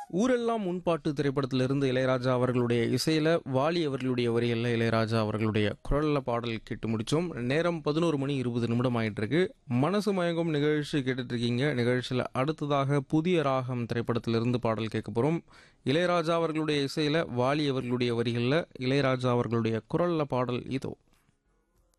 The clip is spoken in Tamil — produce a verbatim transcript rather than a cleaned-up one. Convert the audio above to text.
ஊரெல்லாம் முன்பாட்டு திரைப்படத்திலிருந்து இளையராஜா அவர்களுடைய இசையில வாலி அவர்களுடைய வரிகளில் இளையராஜா அவர்களுடைய குரல்ல பாடல் கேட்டு முடிச்சோம். நேரம் பதினோரு மணி இருபது நிமிடம் ஆயிட்டு இருக்கு. மனசு மயங்கும் நிகழ்ச்சி கேட்டுட்டு இருக்கீங்க. நிகழ்ச்சியில் அடுத்ததாக புதிய ராகம் திரைப்படத்திலிருந்து பாடல் கேட்க போறோம். இளையராஜா அவர்களுடைய இசையில வாலி அவர்களுடைய வரிகளில் இளையராஜா அவர்களுடைய குரல்ல பாடல் இதோ.